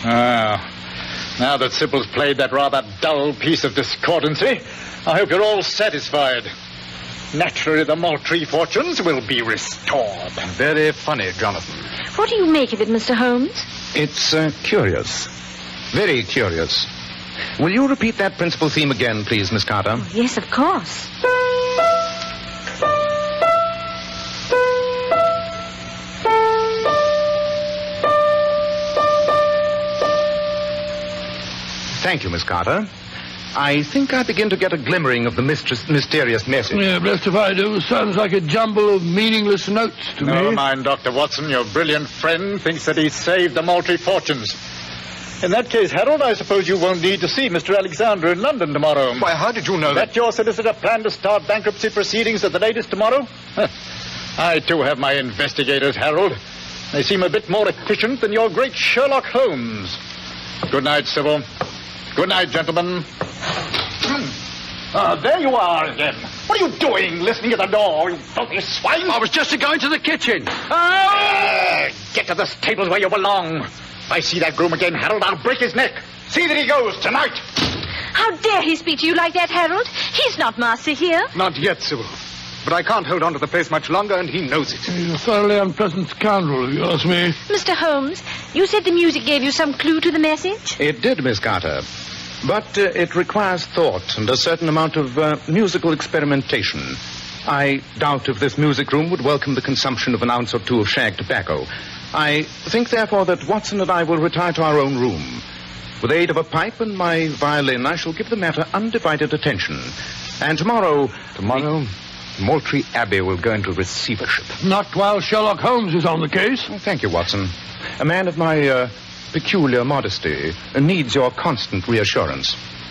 Now that Sybil's played that rather dull piece of discordancy, I hope you're all satisfied. Naturally, the Moultrie fortunes will be restored. Very funny, Jonathan. What do you make of it, Mr. Holmes? It's curious. Very curious. Will you repeat that principal theme again, please, Miss Carter? Oh, yes, of course. Thank you, Miss Carter. I think I begin to get a glimmering of the mysterious message. Yeah, blessed if I do. Sounds like a jumble of meaningless notes to me. Never mind, Dr. Watson. Your brilliant friend thinks that he saved the Moultrie fortunes. In that case, Harold, I suppose you won't need to see Mr. Alexander in London tomorrow. Why, how did you know that? That your solicitor planned to start bankruptcy proceedings at the latest tomorrow? I, too, have my investigators, Harold. They seem a bit more efficient than your great Sherlock Holmes. Good night, Sybil. Good night, gentlemen. There you are again. What are you doing, listening at the door, you filthy swine? I was just going to the kitchen. Get to the stables where you belong. If I see that groom again, Harold, I'll break his neck. See that he goes tonight. How dare he speak to you like that, Harold? He's not master here. Not yet, Sybil. But I can't hold on to the place much longer, and he knows it. He's a thoroughly unpleasant scoundrel, if you ask me. Mr. Holmes, you said the music gave you some clue to the message? It did, Miss Carter. But it requires thought and a certain amount of musical experimentation. I doubt if this music room would welcome the consumption of an ounce or two of shag tobacco. I think, therefore, that Watson and I will retire to our own room. With the aid of a pipe and my violin, I shall give the matter undivided attention. And tomorrow... Tomorrow, Moultrie Abbey will go into receivership. Not while Sherlock Holmes is on the case. Oh, thank you, Watson. A man of my peculiar modesty needs your constant reassurance.